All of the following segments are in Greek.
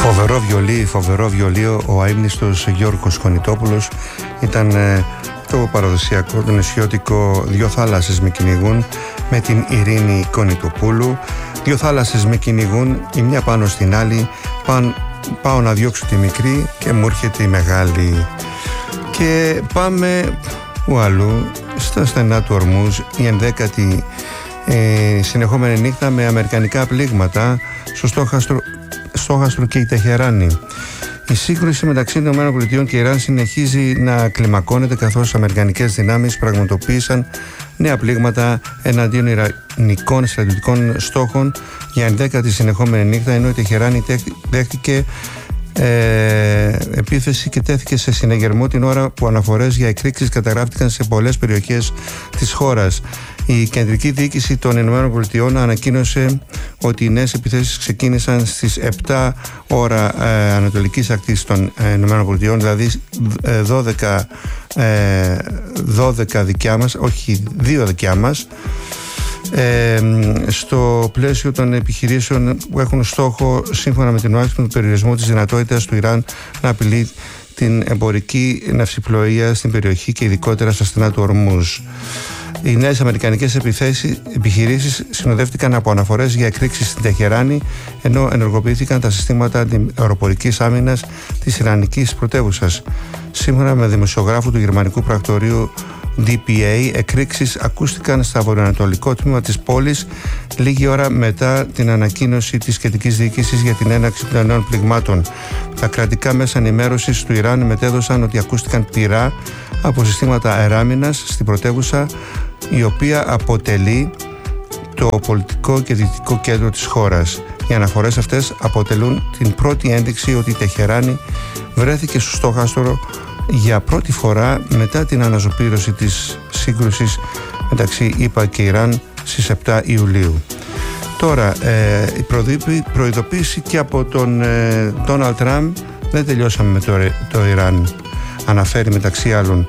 Φοβερό βιολί, ο αείμνηστος Γιώργος Χωνητόπουλος. Ήταν το παραδοσιακό, το νησιώτικο «Δυο θάλασσες με κυνηγούν» με την Ειρήνη Κωνιτοπούλου. «Δυο θάλασσες με κυνηγούν, η μια πάνω στην άλλη, πάω να διώξω τη μικρή και μου έρχεται η μεγάλη». Και πάμε αλλού, στα στενά του Ορμούζ, η 11η συνεχόμενη νύχτα με αμερικανικά πλήγματα στο στόχαστρο και η Τεχεράνη. Η σύγκρουση μεταξύ των ΗΠΑ και Ιράν συνεχίζει να κλιμακώνεται, καθώς αμερικανικές δυνάμεις πραγματοποίησαν νέα πλήγματα εναντίον ιρανικών στρατιωτικών στόχων για 11η συνεχόμενη νύχτα, ενώ η Τεχεράνη δέχτηκε επίθεση και τέθηκε σε συνεγερμό την ώρα που αναφορές για εκρήξεις καταγράφτηκαν σε πολλές περιοχές της χώρας. Η κεντρική διοίκηση των ΗΠΑ ανακοίνωσε ότι οι νέες επιθέσεις ξεκίνησαν στις 7 ώρα ανατολικής ακτής των ΗΠΑ, δηλαδή 12 δικιά μας, όχι 2 δικιά μας, στο πλαίσιο των επιχειρήσεων που έχουν στόχο, σύμφωνα με την Ουάσιγκτον, του περιορισμού της δυνατότητας του Ιράν να απειλεί την εμπορική ναυσιπλοεία στην περιοχή και ειδικότερα στα στενά του Ορμούζ. Οι νέες αμερικανικές επιχειρήσεις συνοδεύτηκαν από αναφορές για εκρήξεις στην Τεχεράνη, ενώ ενεργοποιήθηκαν τα συστήματα αεροπορικής άμυνας της Ιρανικής πρωτεύουσας. Σύμφωνα με δημοσιογράφο του γερμανικού πρακτορείου DPA, εκρήξεις ακούστηκαν στα βορειοανατολικό τμήμα της πόλης λίγη ώρα μετά την ανακοίνωση της κεντρικής διοίκησης για την έναρξη των νέων πληγμάτων. Τα κρατικά μέσα ενημέρωσης του Ιράν μετέδωσαν ότι ακούστηκαν πυρά από συστήματα αεράμινας στην πρωτεύουσα, η οποία αποτελεί το πολιτικό και δυτικό κέντρο της χώρας. Οι αναφορές αυτές αποτελούν την πρώτη ένδειξη ότι η Τεχεράνη βρέθηκε στο στόχαστρο για πρώτη φορά μετά την αναζωπήρωση της σύγκρουσης μεταξύ ΗΠΑ και Ιράν στις 7 Ιουλίου. Τώρα, η προειδοποίηση και από τον Ντόναλντ Τραμπ, δεν τελειώσαμε με το Ιράν, αναφέρει μεταξύ άλλων,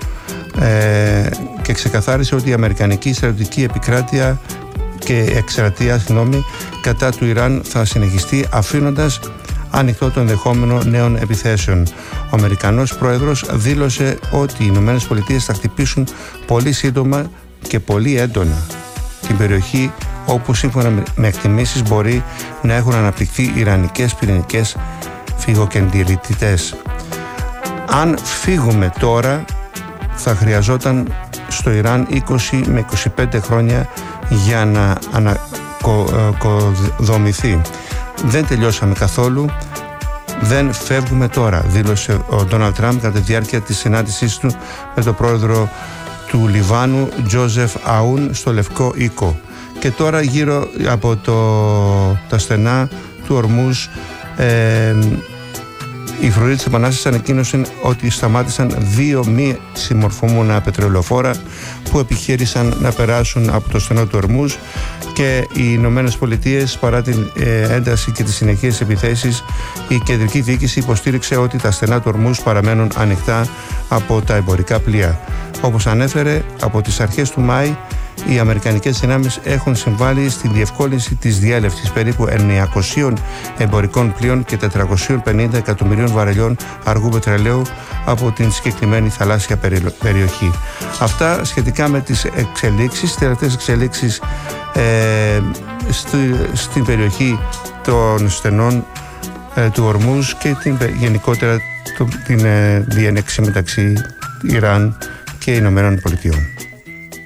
και ξεκαθάρισε ότι η αμερικανική στρατιωτική επικράτεια και εκστρατεία κατά του Ιράν θα συνεχιστεί, αφήνοντας ανοιχτό το ενδεχόμενο νέων επιθέσεων. Ο Αμερικανός πρόεδρος δήλωσε ότι οι Ηνωμένες Πολιτείες θα χτυπήσουν πολύ σύντομα και πολύ έντονα την περιοχή όπου, σύμφωνα με εκτιμήσεις, μπορεί να έχουν αναπτυχθεί ιρανικές πυρηνικές φυγοκεντρητές. Αν φύγουμε τώρα, θα χρειαζόταν στο Ιράν 20 με 25 χρόνια για να ανακοδομηθεί. Δεν τελειώσαμε καθόλου, δεν φεύγουμε τώρα, δήλωσε ο Ντόναλντ Τραμπ κατά τη διάρκεια της συνάντησής του με τον πρόεδρο του Λιβάνου, Τζόζεφ Αούν, στο Λευκό Οίκο. Και τώρα, γύρω από τα στενά του Ορμούζ, οι φρουροί της Επανάστασης ανακοίνωσαν ότι σταμάτησαν 2 μη συμμορφούμενα πετρελαιοφόρα που επιχείρησαν να περάσουν από το στενό του Ορμούζ, και οι Ηνωμένες Πολιτείες, παρά την ένταση και τις συνεχείς επιθέσεις, η κεντρική διοίκηση υποστήριξε ότι τα στενά του Ορμούζ παραμένουν ανοιχτά από τα εμπορικά πλοία. Όπως ανέφερε, από τις αρχές του Μάη, οι αμερικανικές δυνάμεις έχουν συμβάλει στην διευκόλυνση της διέλευσης περίπου 900 εμπορικών πλοίων και 450 εκατομμυρίων βαρελιών αργού πετρελαίου από την συγκεκριμένη θαλάσσια περιοχή. Αυτά σχετικά με τις εξελίξεις, τελευταίες εξελίξεις στην περιοχή των στενών του Ορμούζ και γενικότερα την διένεξη μεταξύ Ιράν και Ηνωμένων Πολιτειών.